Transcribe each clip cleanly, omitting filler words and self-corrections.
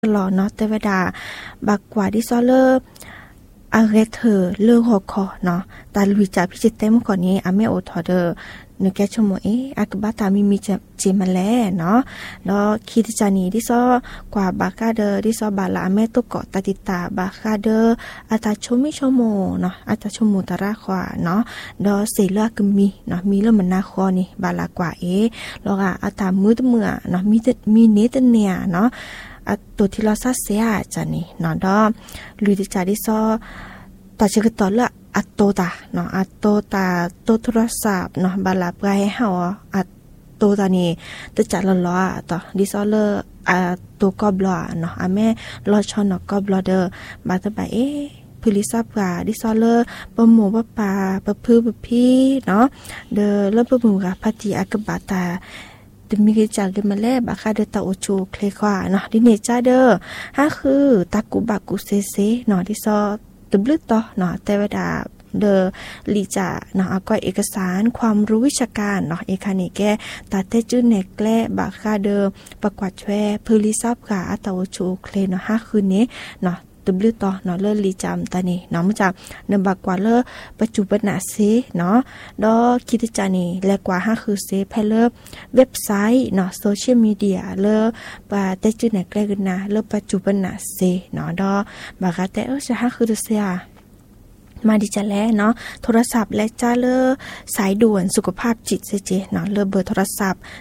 หล่อเนาะแต่เวลาบักกว่าที่ซอเลอร์อาเรเธอเลือกหัวคอเนาะตาลุยจากพิจิตเต็มก่อนนี้อาเมโอทอเดอร์นึกแกชมว่าอากบาตามีเจมาแลเนาะแล้วคิดจานีที่ซอกว่าบากาเดอที่ซอบาลาเมตุเกาะตาติตาบากาเดออาตาชมิชโมเนาะอาตาชมตาราขวาเนาะดอเสลากมีเนาะมีแล้วมันนาคอนี่บาลากว่าแล้วก็อาตามือเมื่อเนาะมีเนตเนียเนาะตัวที่เราซัดเสียจานี่เนาะดอลุยที่จาที่ซอตาเชกตอละอัตโตตาเนาะอัตโตตาโตโทรศัพท์เนาะบาลาปลายเฮาอัตโตตานี่ตะจัดล้อต่อดิซอเลอร์ตัวกอบลอเนาะแม่รอชอนกอบลอเดอบาตะบะพลิซับกาดิซอเลอร์ปะหมูปะปาปะพือปะพี่เนาะเดอเริ่มปะหมูกะพัติอากบาตาดมีกิจจากเดมาแลบาคาเดตาโอชูเคลควาเนาะดิเนจาเดอฮะคือตากุบากุเซเซเนาะดิซอตบลึกต่อเนาะแต่เวลาเดอลีจ่าเนาะก็เอกสารความรู้วิชาการเนาะเอคานิแกตาเตจื้อเนกแกลบาคาเดอประกวดแชร์พลิซับกาอัตโอชูเคลเนาะ5คืนนี้เนาะตบลึกต่อเนาะเลอลีจามตานี่เนาะมาจากเนบักกว่าเลอปัจจุบันน่ะเซเนาะดอคิดจานี่และกว่า5คือเซเพเลอเว็บไซต์เนาะโซเชียลมีเดียเลอปาเตจื้อเนกแกลกันนะเลอปัจจุบันน่ะเซเนาะดอบากาเตจะ5คือเสียมาดิจะแล้วเนาะโทรศัพท์และจ้าเลอสายด่วนสุขภาพจิตเจเนาะเลอเบอร์โทรศัพท์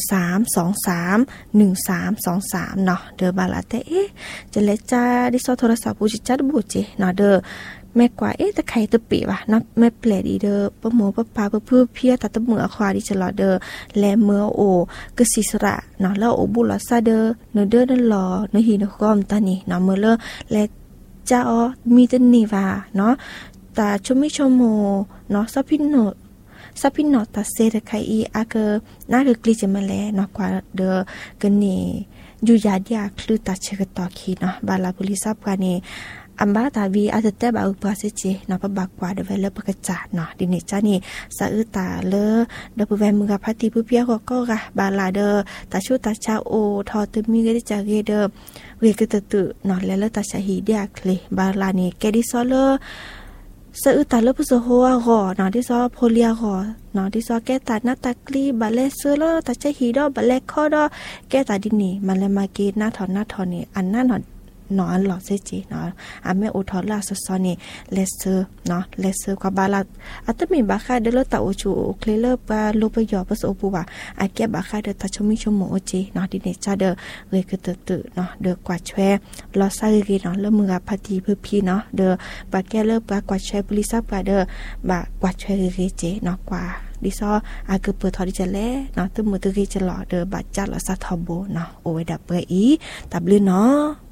1323 เนาะเดอบาลาเตจะและจ้าดิซอโทรศัพท์บูจิจัดบูเจเนาะเดอแม่กว่าตะไคตะปีว่ะเนาะแม่เปลดีเดอปะหมูปะปาปะพื้เพียตะตะเหมือควาดิจะรอเดอแลเมือโอกสิสระเนาะแล้วโอบุลาซาเดอเนเดอนั่นรอเนฮีนกอมตานี่เนาะเมื่อเลอและจ้ามีตันนี่ว่าเนาะตาชมิชโมเนาะซับพินโนตาเซตะไคอีอาเกน่าเกกลิจะมาแลเนาะกว่าเดอกันนี่อยู่ยาดยาคลือตาเชกตอคีเนาะบาลาปุลิซับกานี่อัมบาตาวีอาจจะแต่บาอุปาเซเจเนาะปะบักกว่าเดเวลปะกะจาดเนาะดิเนจานี่สะอึตาเลเดปแวมือกับพัติผู้เปียก็กะบาลาเดตาชูตาชาโอทอตมีกะดิจาเกเดเวกตะตุเนาะแล้วตาชาฮีเดียคเลบาลานี่แกดิซอเลสะอึตาเลปุโซโฮอะกอเนาะที่ซอโพเลียกอเนาะที่ซอแกตานาตากลีบาเลเซเลตาชาฮีดอบาเลคอดอแกตาดินี่มันเลยมาเกหน้าถอนนี่อันนั้นเนาะนอนหลอดเซจีเนาะแม่อุทอลาสซอนี่เลเซอร์เนาะเลเซอร์กว่าบาลาอัตมีบาคาเดลตาโอชูเคลเลอร์ปาโลปยอปสโอปูว่าอาแกบาคาเดตาชมิชโมโอจีเนาะดิเนจาเดเวกตเนาะเดกว่าแชลอซาลีเนาะเลมือพัทีเพื่อพี่เนาะเดบาแกเลปากว่าแชปุลิซับกาเดบากว่าแชเรเจเนาะกว่าดิซออาเกเปิดทอดิจะแลเนาะตึมือตึกจะหล่อเดบาจัดละซาทอโบเนาะโอเวดับเปอีตับลือเนาะ